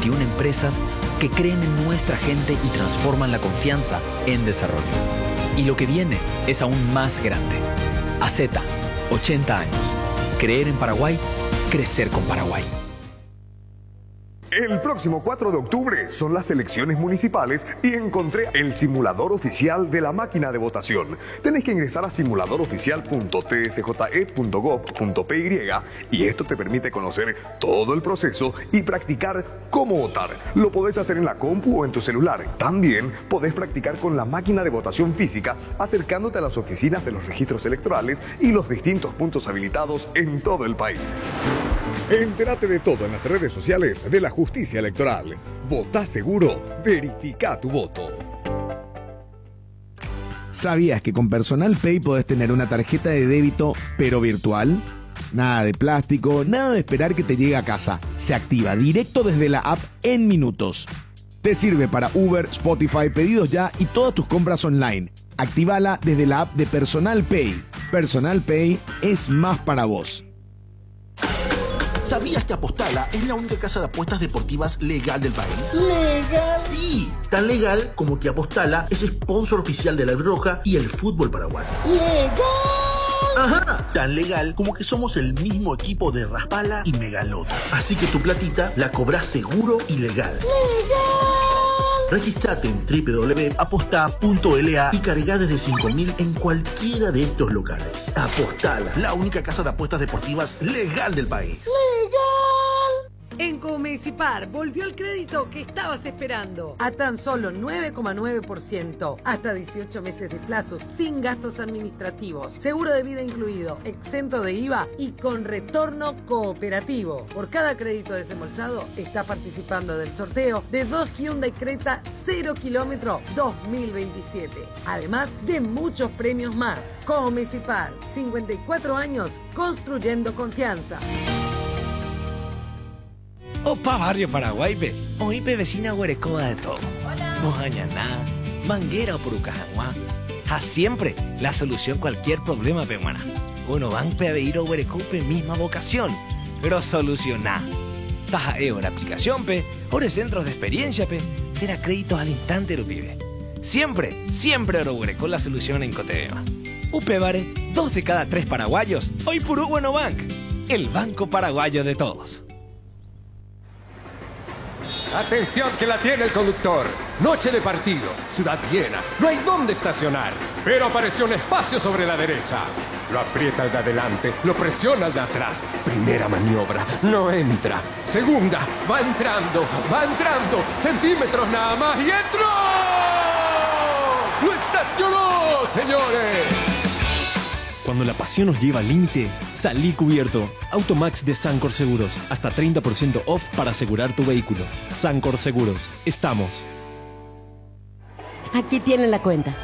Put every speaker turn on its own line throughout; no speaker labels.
21 empresas que creen en nuestra gente y transforman la confianza en desarrollo. Y lo que viene es aún más grande. AZ, 80 años. Creer en Paraguay, crecer con Paraguay.
El próximo 4 de octubre son las elecciones municipales y encontré el simulador oficial de la máquina de votación. Tenés que ingresar a simuladoroficial.tsje.gov.py y esto te permite conocer todo el proceso y practicar cómo votar. Lo podés hacer en la compu o en tu celular. También podés practicar con la máquina de votación física acercándote a las oficinas de los registros electorales y los distintos puntos habilitados en todo el país. Entérate de todo en las redes sociales de la Justicia Electoral. Votá seguro, verifica tu voto.
¿Sabías que con Personal Pay podés tener una tarjeta de débito pero virtual? Nada de plástico, nada de esperar que te llegue a casa. Se activa directo desde la app en minutos. Te sirve para Uber, Spotify, pedidos ya y todas tus compras online. Actívala desde la app de Personal Pay. Personal Pay es más para vos.
¿Sabías que Apostala es la única casa de apuestas deportivas legal del país?
¿Legal?
Sí, tan legal como que Apostala es sponsor oficial de la Roja y el fútbol paraguayo.
¡Legal!
Ajá, tan legal como que somos el mismo equipo de Raspala y Megaloto. Así que tu platita la cobrás seguro y legal.
¡Legal!
Registrate en www.aposta.la y cargá desde 5.000 en cualquiera de estos locales. Apostala, la única casa de apuestas deportivas legal del país.
¡Legal!
En Comecipar volvió el crédito que estabas esperando. A tan solo 9,9%. Hasta 18 meses de plazo, sin gastos administrativos. Seguro de vida incluido, exento de IVA y con retorno cooperativo. Por cada crédito desembolsado, está participando del sorteo de 2 Hyundai Creta 0 kilómetro 2027. Además de muchos premios más. Comecipar, 54 años construyendo confianza.
Opa Barrio Paraguay, pe. Hoy pe vecina Huerecoba de todo. Mojañaná, Manguera o Purucajaguá. A siempre la solución cualquier problema peruana. Uno van pe a ir a Huerecope misma vocación, pero solucionar. Taja la aplicación pe, ore centros de experiencia pe, tera créditos al instante lo pibe. Siempre oro Huereco la solución en Cotebema. Upebare, 2 de cada 3 paraguayos. Hoy Purú Bueno Bank, el banco paraguayo de todos.
Atención que la tiene el conductor. Noche de partido, ciudad llena, no hay dónde estacionar. Pero apareció un espacio sobre la derecha. Lo aprieta el de adelante, lo presiona el de atrás. Primera maniobra, no entra. Segunda, va entrando, centímetros nada más y entró. ¡Lo estacionó, señores!
Cuando la pasión nos lleva al límite, salí cubierto. Automax de Sancor Seguros. Hasta 30% off para asegurar tu vehículo. Sancor Seguros. Estamos.
Aquí tienen la cuenta.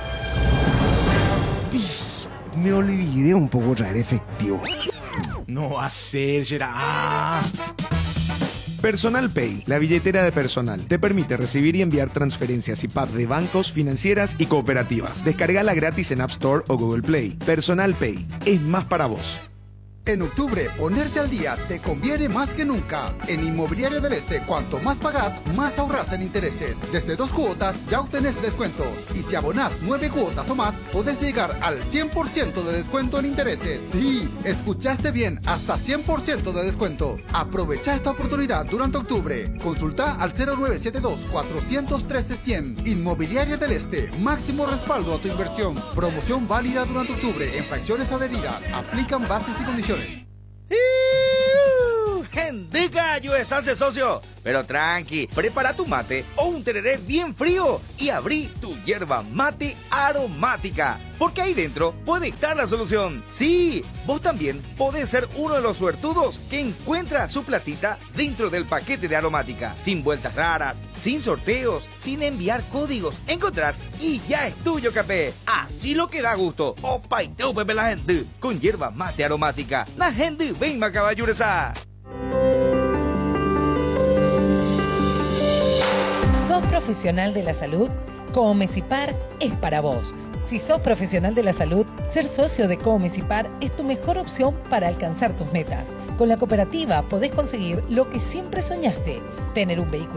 Me olvidé un poco traer efectivo.
No hacer, será. Personal Pay, la billetera de personal, te permite recibir y enviar transferencias y PAP de bancos, financieras y cooperativas. Descargala gratis en App Store o Google Play. Personal Pay, es más para vos.
En octubre, ponerte al día te conviene más que nunca. En Inmobiliaria del Este, cuanto más pagás, más ahorrás en intereses. Desde 2 cuotas ya obtenés descuento. Y si abonás 9 cuotas o más, podés llegar al 100% de descuento en intereses. Sí, escuchaste bien, hasta 100% de descuento. Aprovecha esta oportunidad durante octubre. Consulta al 0972-413-100. Inmobiliaria del Este, máximo respaldo a tu inversión. Promoción válida durante octubre en fracciones adheridas. Aplican bases y condiciones.
¡Gendica, USA, socio! Pero tranqui, prepara tu mate o un tereré bien frío y abrí tu yerba mate aromática. Porque ahí dentro puede estar la solución. Sí, vos también podés ser uno de los suertudos que encuentra su platita dentro del paquete de aromática. Sin vueltas raras, sin sorteos, sin enviar códigos. Encontrás y ya es tuyo, capé. Así lo que da gusto. Opa y teu, pepe la gente. Con yerba mate aromática. La gente ven macaballuresa.
¿Sos profesional de la salud? Comecipar es para vos. Si sos profesional de la salud, ser socio de Comecipar es tu mejor opción para alcanzar tus metas. Con la cooperativa podés conseguir lo que siempre soñaste, tener un vehículo